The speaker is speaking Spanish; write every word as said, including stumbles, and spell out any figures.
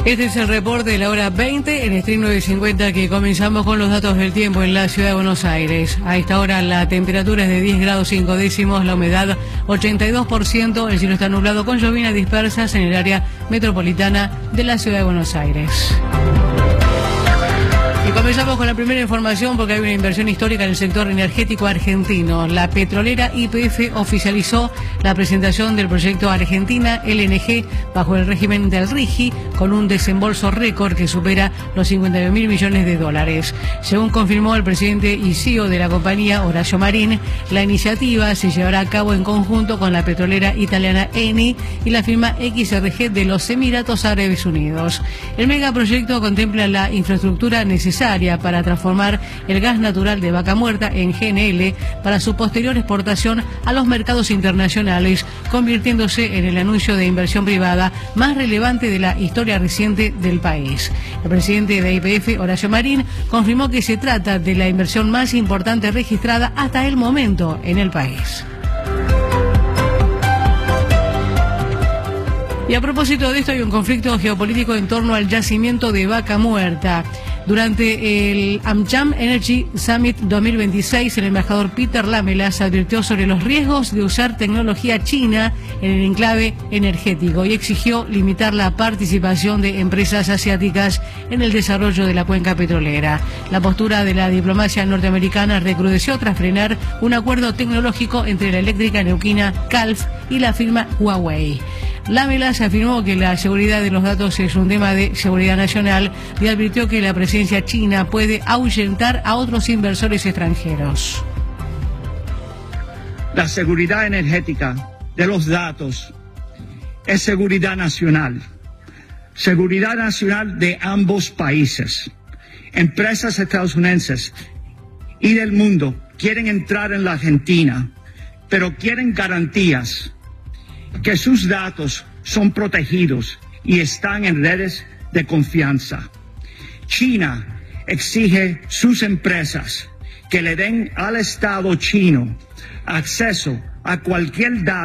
Este es el reporte de la hora veinte en Stream novecientos cincuenta, que comenzamos con los datos del tiempo en la ciudad de Buenos Aires. A esta hora la temperatura es de diez grados cinco décimos, la humedad ochenta y dos por ciento, el cielo está nublado con lloviznas dispersas en el área metropolitana de la ciudad de Buenos Aires. Y comenzamos con la primera información porque hay una inversión histórica en el sector energético argentino. La petrolera Y P F oficializó la presentación del proyecto Argentina L N G bajo el régimen del RIGI, con un desembolso récord que supera los cincuenta y nueve mil millones de dólares. Según confirmó el presidente y C E O de la compañía, Horacio Marín, la iniciativa se llevará a cabo en conjunto con la petrolera italiana Eni y la firma X R G de los Emiratos Árabes Unidos. El megaproyecto contempla la infraestructura necesaria para transformar el gas natural de Vaca Muerta en G N L para su posterior exportación a los mercados internacionales, convirtiéndose en el anuncio de inversión privada más relevante de la historia reciente del país. El presidente de Y P F, Horacio Marín, confirmó que se trata de la inversión más importante registrada hasta el momento en el país. Y a propósito de esto, hay un conflicto geopolítico en torno al yacimiento de Vaca Muerta. Durante el AmCham Energy Summit dos mil veintiséis, el embajador Peter Lamelas advirtió sobre los riesgos de usar tecnología china en el enclave energético y exigió limitar la participación de empresas asiáticas en el desarrollo de la cuenca petrolera. La postura de la diplomacia norteamericana recrudeció tras frenar un acuerdo tecnológico entre la eléctrica neuquina Calf y la firma Huawei. Lamelas afirmó que la seguridad de los datos es un tema de seguridad nacional y advirtió que la presencia china puede ahuyentar a otros inversores extranjeros. La seguridad energética de los datos es seguridad nacional, seguridad nacional de ambos países. Empresas estadounidenses y del mundo quieren entrar en la Argentina, pero quieren garantías que sus datos son protegidos y están en redes de confianza. China exige sus empresas que le den al Estado chino acceso a cualquier dato